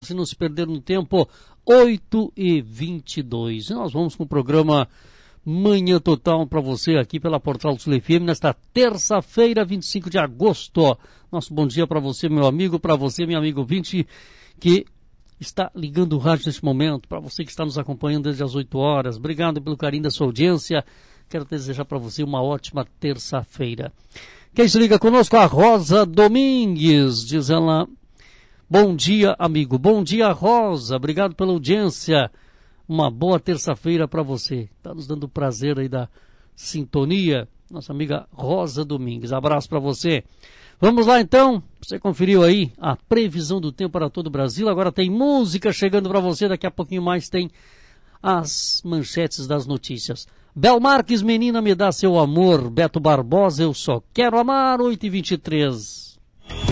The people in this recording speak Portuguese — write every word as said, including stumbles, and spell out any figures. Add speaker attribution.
Speaker 1: se não se perder no tempo, oito e vinte e dois. E nós vamos com o programa Manhã Total para você aqui pela Portal do Sul F M nesta terça-feira, vinte e cinco de agosto. Nosso bom dia para você, meu amigo, para você, meu amigo ouvinte, que está ligando o rádio neste momento, para você que está nos acompanhando desde as oito horas. Obrigado pelo carinho da sua audiência. Quero desejar para você uma ótima terça-feira. Quem se liga conosco? A Rosa Domingues, diz ela. Bom dia, amigo. Bom dia, Rosa. Obrigado pela audiência. Uma boa terça-feira para você. Está nos dando o prazer aí da sintonia. Nossa amiga Rosa Domingues. Abraço para você. Vamos lá então. Você conferiu aí a previsão do tempo para todo o Brasil. Agora tem música chegando para você. Daqui a pouquinho mais tem as manchetes das notícias. Bel Marques, menina, me dá seu amor. Beto Barbosa, eu só quero amar. oito e vinte e três.